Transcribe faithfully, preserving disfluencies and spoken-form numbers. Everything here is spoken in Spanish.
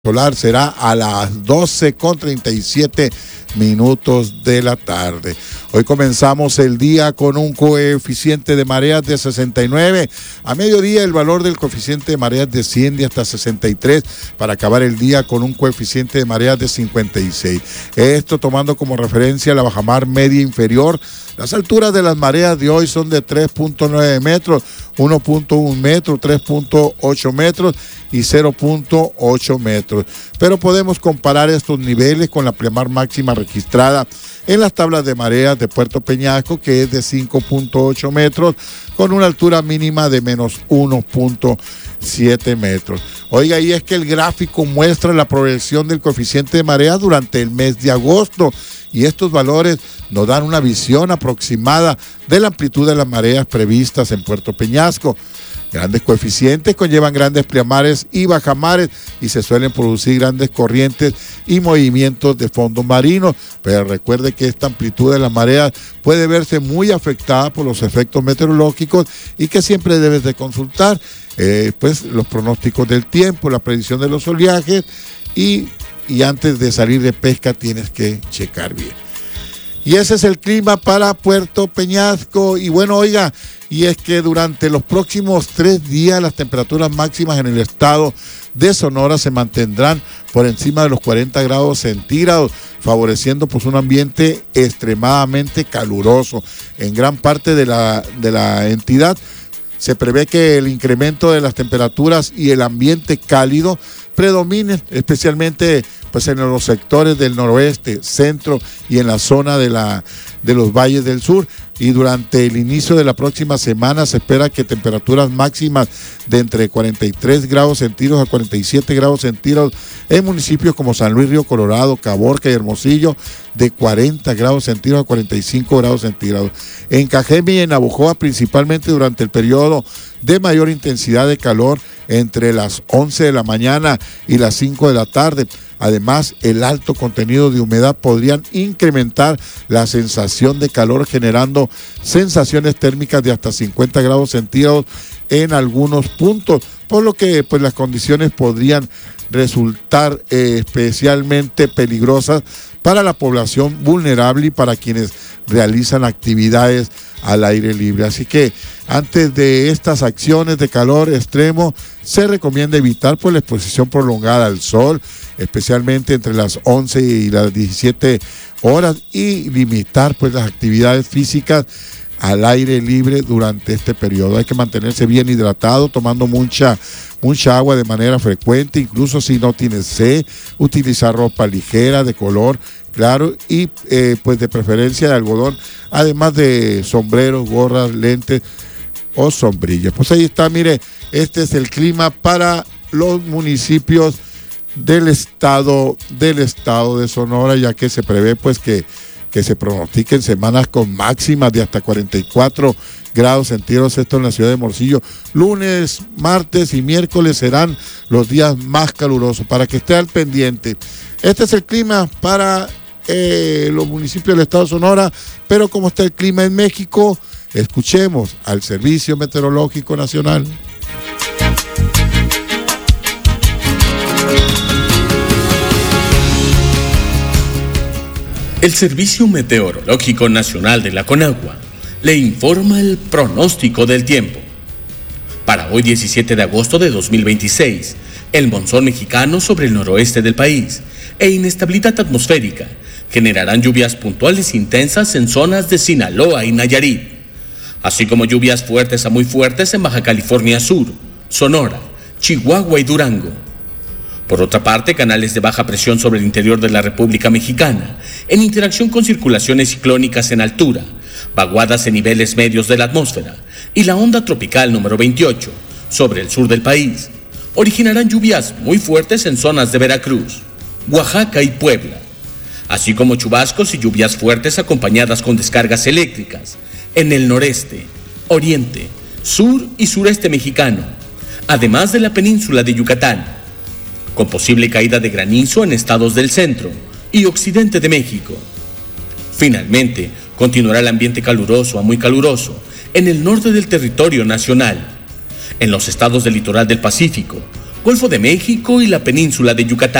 Solar será a las doce con treinta y siete minutos de la tarde. Hoy comenzamos el día con un coeficiente de mareas de sesenta y nueve. A mediodía el valor del coeficiente de mareas desciende hasta sesenta y tres para acabar el día con un coeficiente de mareas de cincuenta y seis. Esto tomando como referencia la bajamar media inferior. Las alturas de las mareas de hoy son de tres punto nueve metros, uno punto uno metros, tres punto ocho metros y cero punto ocho metros. Pero podemos comparar estos niveles con la pleamar máxima registrada en las tablas de mareas de Puerto Peñasco, que es de cinco punto ocho metros, con una altura mínima de menos uno punto siete metros. Oiga, y es que el gráfico muestra la progresión del coeficiente de marea durante el mes de agosto, y estos valores nos dan una visión aproximada de la amplitud de las mareas previstas en Puerto Peñasco. Grandes coeficientes conllevan grandes pleamares y bajamares y se suelen producir grandes corrientes y movimientos de fondos marinos, pero recuerde que esta amplitud de las mareas puede verse muy afectada por los efectos meteorológicos y que siempre debes de consultar eh, pues los pronósticos del tiempo, la predicción de los oleajes y, y antes de salir de pesca tienes que checar bien. Y ese es el clima para Puerto Peñasco. Y bueno, oiga, y es que durante los próximos tres días las temperaturas máximas en el estado de Sonora se mantendrán por encima de los cuarenta grados centígrados, favoreciendo pues un ambiente extremadamente caluroso en gran parte de la, de la entidad. Se prevé que el incremento de las temperaturas y el ambiente cálido predominen, especialmente pues en los sectores del noroeste, centro y en la zona de, la, de los valles del sur. Y durante el inicio de la próxima semana se espera que temperaturas máximas de entre cuarenta y tres grados centígrados a cuarenta y siete grados centígrados en municipios como San Luis Río Colorado, Caborca y Hermosillo, de cuarenta grados centígrados a cuarenta y cinco grados centígrados. En Cajeme y en Navojoa, principalmente durante el periodo de mayor intensidad de calor entre las once de la mañana y las cinco de la tarde. Además, el alto contenido de humedad podrían incrementar la sensación de calor, generando sensaciones térmicas de hasta cincuenta grados centígrados en algunos puntos, por lo que pues, las condiciones podrían resultar eh, especialmente peligrosas para la población vulnerable y para quienes realizan actividades al aire libre. Así que antes de estas acciones de calor extremo, se recomienda evitar pues, la exposición prolongada al sol, especialmente entre las once y las diecisiete horas, y limitar pues, las actividades físicas al aire libre durante este periodo. Hay que mantenerse bien hidratado, tomando mucha, mucha agua de manera frecuente, incluso si no tienes sed, utilizar ropa ligera de color claro y eh, pues de preferencia de algodón, además de sombreros, gorras, lentes o sombrillas. Pues ahí está, mire, este es el clima para los municipios del estado, del estado de Sonora, ya que se prevé pues que que se pronostiquen semanas con máximas de hasta cuarenta y cuatro grados centígrados, esto en la ciudad de Hermosillo. Lunes, martes y miércoles serán los días más calurosos, para que esté al pendiente. Este es el clima para eh, los municipios del estado de Sonora, pero como está el clima en México, escuchemos al Servicio Meteorológico Nacional. El Servicio Meteorológico Nacional de la Conagua le informa el pronóstico del tiempo. Para hoy diecisiete de agosto de dos mil veintiséis, el monzón mexicano sobre el noroeste del país e inestabilidad atmosférica generarán lluvias puntuales intensas en zonas de Sinaloa y Nayarit, así como lluvias fuertes a muy fuertes en Baja California Sur, Sonora, Chihuahua y Durango. Por otra parte, canales de baja presión sobre el interior de la República Mexicana, en interacción con circulaciones ciclónicas en altura, vaguadas en niveles medios de la atmósfera y la onda tropical número veintiocho sobre el sur del país, originarán lluvias muy fuertes en zonas de Veracruz, Oaxaca y Puebla, así como chubascos y lluvias fuertes acompañadas con descargas eléctricas en el noreste, oriente, sur y sureste mexicano, además de la península de Yucatán, con posible caída de granizo en estados del centro y occidente de México. Finalmente, continuará el ambiente caluroso a muy caluroso en el norte del territorio nacional, en los estados del litoral del Pacífico, Golfo de México y la península de Yucatán.